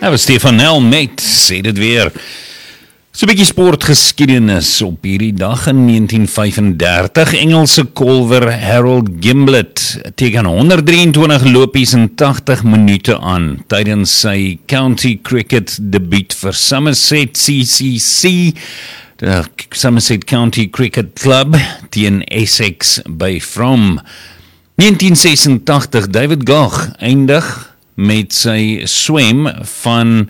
Nou, Stefan Nel met, sê dit weer. So 'n bietjie sportgeskiedenis op hierdie dag in 1935. Engelse kolwer Harold Gimblett teken 123 lopies in 80 minute aan tydens sy county cricket debuut vir Somerset CCC, die Somerset County Cricket Club teen Essex by From. 1986, David Gough eindig met sy swem van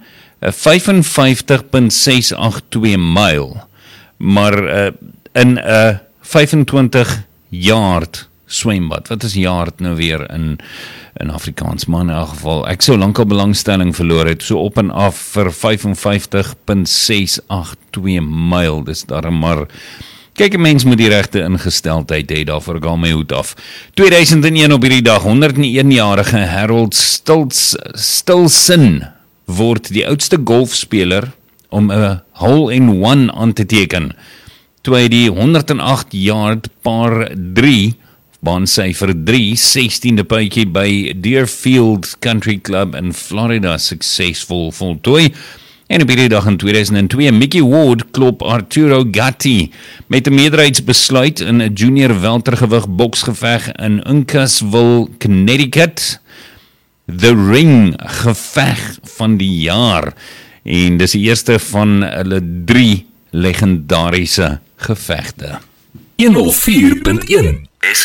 55,682 myl, maar in 'n 25 yard swembad. Wat is yard nou weer in Afrikaans? Maar in elk geval, ek sou lankal belangstelling verloor het, so op en af vir 55,682 myl, dis daarom maar. Kyk, 'n mens moet die regte ingesteldheid hê, daarvoor gaan my hoed af. 2001 op hierdie dag, 101-jarige Harold Stilson word die oudste golfspeler om 'n hole-in-one aan te teken, toe hy die 108 yard par 3, baan sy vir 3, 16de puitjie by Deerfield Country Club in Florida suksesvol voltooi. En op hierdie dag in 2002, Mickey Ward klop Arturo Gatti met 'n meerderheidsbesluit in 'n junior weltergewig boksgeveg in Uncasville, Connecticut. The Ring geveg van die jaar. En dis die eerste van hulle 3 legendariese gevegte. 104.1